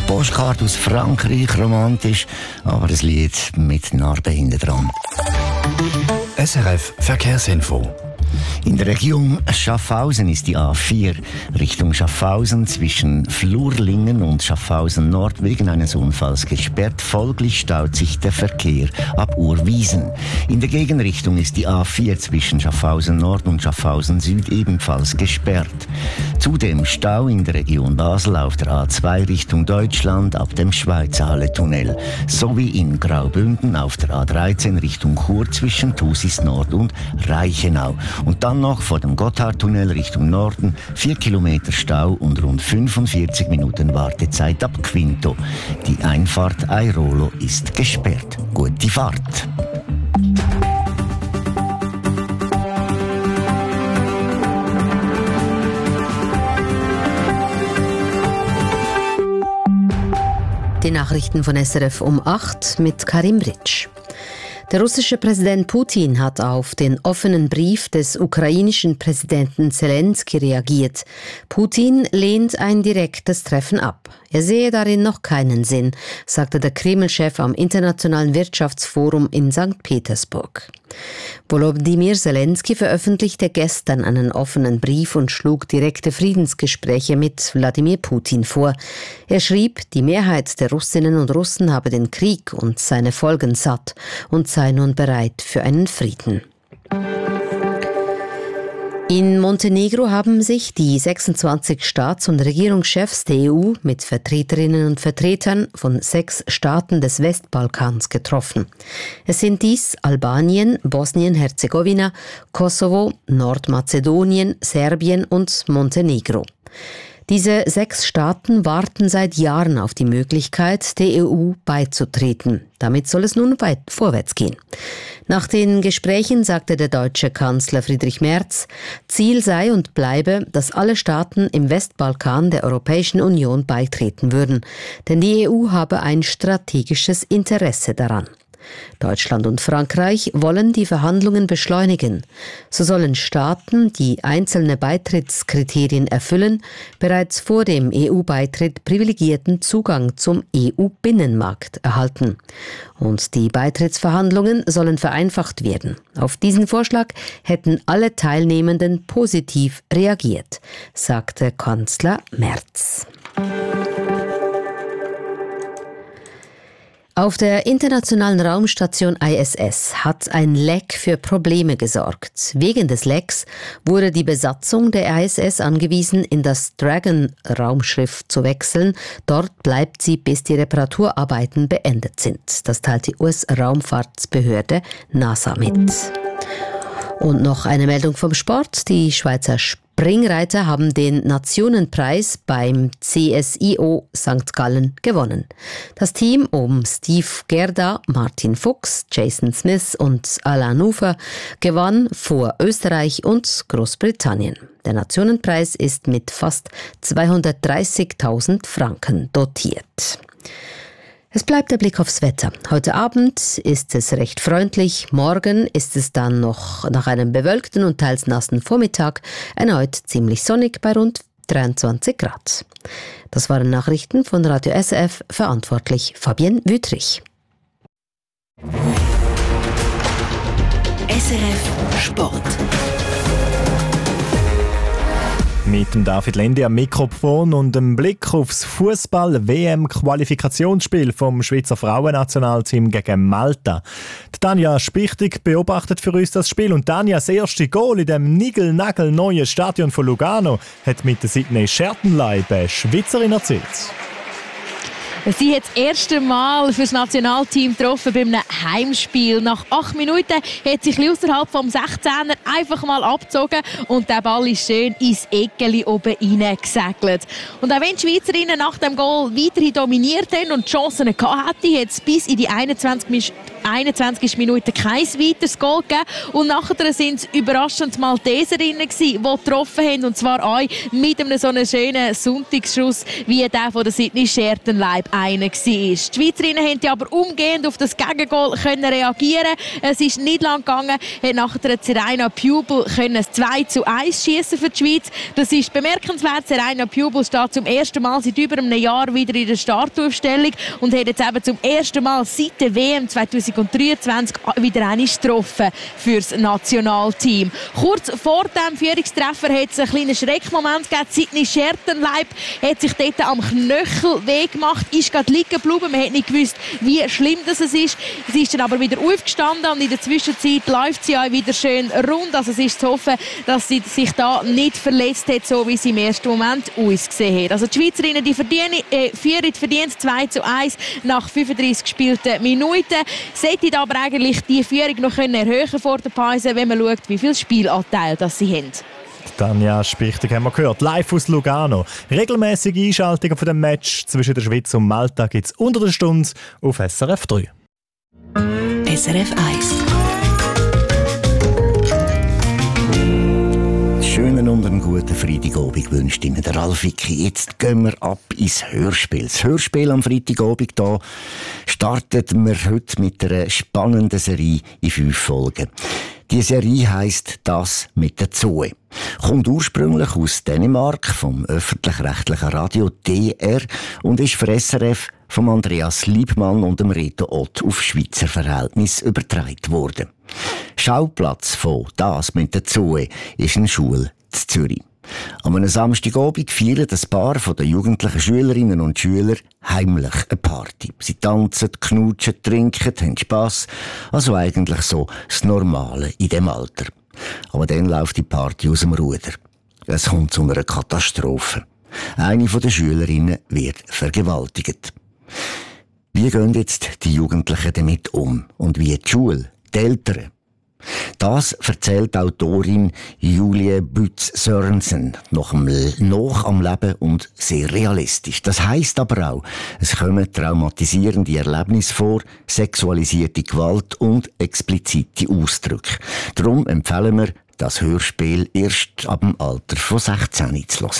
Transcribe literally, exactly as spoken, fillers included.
Postkarte aus Frankreich, romantisch, aber ein Lied mit Narben hinten dran. S R F Verkehrsinfo. In der Region Schaffhausen ist die A vier Richtung Schaffhausen zwischen Flurlingen und Schaffhausen Nord wegen eines Unfalls gesperrt. Folglich staut sich der Verkehr ab Urwiesen. In der Gegenrichtung ist die A vier zwischen Schaffhausen Nord und Schaffhausen Süd ebenfalls gesperrt. Zudem Stau in der Region Basel auf der A zwei Richtung Deutschland ab dem Schweizerhalle-Tunnel sowie in Graubünden auf der A dreizehn Richtung Chur zwischen Thusis Nord und Reichenau. Und dann noch vor dem Gotthardtunnel Richtung Norden vier Kilometer Stau und rund fünfundvierzig Minuten Wartezeit ab Quinto. Die Einfahrt Airolo ist gesperrt. Gute Fahrt! Die Nachrichten von S R F um acht mit Karim Britsch. Der russische Präsident Putin hat auf den offenen Brief des ukrainischen Präsidenten Zelensky reagiert. Putin lehnt ein direktes Treffen ab. Er sehe darin noch keinen Sinn, sagte der Kreml-Chef am Internationalen Wirtschaftsforum in Sankt Petersburg. Volodymyr Zelensky veröffentlichte gestern einen offenen Brief und schlug direkte Friedensgespräche mit Wladimir Putin vor. Er schrieb, die Mehrheit der Russinnen und Russen habe den Krieg und seine Folgen satt und sei nun bereit für einen Frieden. In Montenegro haben sich die sechsundzwanzig Staats- und Regierungschefs der E U mit Vertreterinnen und Vertretern von sechs Staaten des Westbalkans getroffen. Es sind dies Albanien, Bosnien-Herzegowina, Kosovo, Nordmazedonien, Serbien und Montenegro. Diese sechs Staaten warten seit Jahren auf die Möglichkeit, der E U beizutreten. Damit soll es nun weit vorwärts gehen. Nach den Gesprächen sagte der deutsche Kanzler Friedrich Merz, Ziel sei und bleibe, dass alle Staaten im Westbalkan der Europäischen Union beitreten würden. Denn die E U habe ein strategisches Interesse daran. Deutschland und Frankreich wollen die Verhandlungen beschleunigen. So sollen Staaten, die einzelne Beitrittskriterien erfüllen, bereits vor dem E U-Beitritt privilegierten Zugang zum E U-Binnenmarkt erhalten. Und die Beitrittsverhandlungen sollen vereinfacht werden. Auf diesen Vorschlag hätten alle Teilnehmenden positiv reagiert, sagte Kanzler Merz. Auf der internationalen Raumstation I S S hat ein Leck für Probleme gesorgt. Wegen des Lecks wurde die Besatzung der I S S angewiesen, in das Dragon-Raumschiff zu wechseln. Dort bleibt sie, bis die Reparaturarbeiten beendet sind. Das teilt die U S-Raumfahrtsbehörde NASA mit. Und noch eine Meldung vom Sport. Die Schweizer Springreiter haben den Nationenpreis beim C S I O Sankt Gallen gewonnen. Das Team um Steve Gerda, Martin Fuchs, Jason Smith und Alain Ufer gewann vor Österreich und Großbritannien. Der Nationenpreis ist mit fast zweihundertdreißigtausend Franken dotiert. Es bleibt der Blick aufs Wetter. Heute Abend ist es recht freundlich. Morgen ist es dann noch nach einem bewölkten und teils nassen Vormittag erneut ziemlich sonnig bei rund dreiundzwanzig Grad. Das waren Nachrichten von Radio S R F, verantwortlich Fabienne Wüthrich. S R F Sport. Mit dem David Lendi am Mikrofon und einem Blick aufs Fußball-W M-Qualifikationsspiel vom Schweizer Frauennationalteam gegen Malta. Die Tanja Spichtig beobachtet für uns das Spiel und Tanja, das erste Goal in dem nigelnagelneuen Stadion von Lugano hat mit der Sydney Schertenleib eine Schweizerin erzielt. Sie hat das erste Mal für das Nationalteam getroffen bei einem Heimspiel. Nach acht Minuten hat sie sich außerhalb vom sechzehner einfach mal abgezogen und der Ball ist schön ins Eckeli oben reingesegelt. Und auch wenn die Schweizerinnen nach dem Goal weiterhin dominiert haben und die Chancen gehabt hätten, hat es bis in die einundzwanzigste einundzwanzigsten Minute kein weiteres Goal gegeben. Und nachher sind es überraschend Malteserinnen gewesen, die getroffen haben. Und zwar auch mit einem so einem schönen Sonntagsschuss, wie der von der Sydney Schertenleib einer war. Die Schweizerinnen konnten aber umgehend auf das Gegengol reagieren. Es ist nicht lang gegangen, hat nachher Serena Pubel können zwei zu eins schießen für die Schweiz. Das ist bemerkenswert. Serena Pubel steht zum ersten Mal seit über einem Jahr wieder in der Startaufstellung und hat jetzt eben zum ersten Mal seit der W M zwanzig dreiundzwanzig wieder eine getroffen für das Nationalteam. Kurz vor dem Führungstreffer hat es einen kleinen Schreckmoment gegeben. Sydney Schertenleib hat sich dort am Knöchel weh gemacht, ist gerade liegen geblieben. Man hat nicht gewusst, wie schlimm das ist. Sie ist dann aber wieder aufgestanden und in der Zwischenzeit läuft sie auch wieder schön rund. Also es ist zu hoffen, dass sie sich da nicht verletzt hat, so wie sie im ersten Moment ausgesehen hat. Also die Schweizerinnen die verdienen, äh, führen verdient zwei zu eins nach fünfunddreißig gespielten Minuten. Sollten aber eigentlich die Führung noch können erhöhen vor der Pause, wenn man schaut, wie viel Spielanteil das sie haben. Tanja Spichtig haben wir gehört, live aus Lugano. Regelmäßige Einschaltungen von dem Match zwischen der Schweiz und Malta gibt es unter der Stunde auf S R F drei. S R F eins. Schönen und einen guten Freitagabend wünscht Ihnen der Ralf Wicki. Jetzt gehen wir ab ins Hörspiel. Das Hörspiel am Freitagabend hier startet wir heute mit einer spannenden Serie in fünf Folgen. Die Serie heisst «Das mit der Zoe». Kommt ursprünglich aus Dänemark vom öffentlich-rechtlichen Radio D R und ist für S R F von Andreas Liebmann und dem Reto Ott auf Schweizer Verhältnis übertragen worden. Schauplatz von «Das mit der Zoe» ist eine Schule in Zürich. An einem Samstagabend feiern ein Paar von den jugendlichen Schülerinnen und Schüler heimlich eine Party. Sie tanzen, knutschen, trinken, haben Spass. Also eigentlich so das Normale in dem Alter. Aber dann läuft die Party aus dem Ruder. Es kommt zu einer Katastrophe. Eine der Schülerinnen wird vergewaltigt. Wie gehen jetzt die Jugendlichen damit um? Und wie die Schule, die Eltern? Das erzählt die Autorin Julie Bütz-Sørensen noch am, noch am Leben und sehr realistisch. Das heisst aber auch, es kommen traumatisierende Erlebnisse vor, sexualisierte Gewalt und explizite Ausdrücke. Darum empfehlen wir, das Hörspiel erst ab dem Alter von sechzehn zu hören.